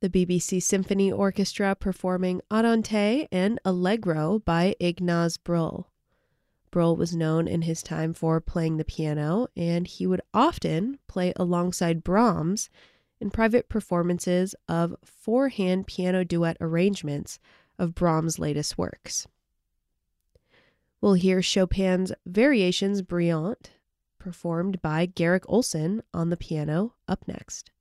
The BBC Symphony Orchestra performing Andante and Allegro by Ignaz Bruhl. Bruhl was known in his time for playing the piano, and he would often play alongside Brahms in private performances of four-hand piano duet arrangements of Brahms' latest works. We'll hear Chopin's Variations Brillantes, performed by Garrick Ohlson on the piano, up next.